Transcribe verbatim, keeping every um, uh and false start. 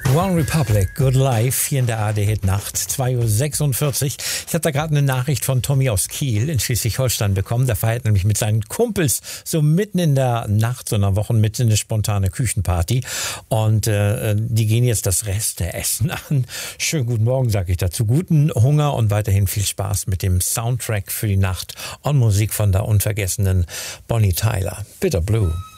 One Republic, Good Life, hier in der A R D-Hit-Nacht, zwei Uhr sechsundvierzig. Ich habe da gerade eine Nachricht von Tommy aus Kiel in Schleswig-Holstein bekommen. Der feiert nämlich mit seinen Kumpels so mitten in der Nacht, so einer Woche mitten eine spontane Küchenparty. Und äh, die gehen jetzt das Rest der Essen an. Schönen guten Morgen, sage ich dazu. Guten Hunger und weiterhin viel Spaß mit dem Soundtrack für die Nacht und Musik von der unvergessenen Bonnie Tyler. Bitter Blue.